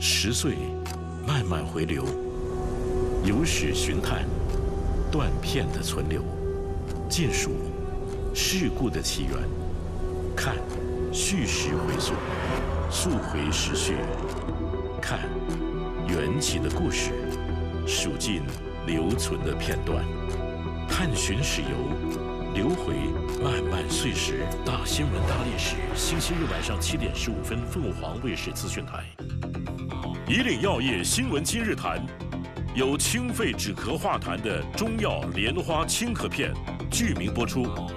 10岁，慢慢回流，有史寻探，断片的存留，尽数事故的起源，看叙事回溯，溯回时序，看缘起的故事，数尽留存的片段，探寻史游，留回漫漫岁时。大新闻大历史，星期日晚上7点15分，凤凰卫视资讯台。以岭药业新闻今日谈，有清肺止咳化痰的中药莲花清咳片，剧名播出。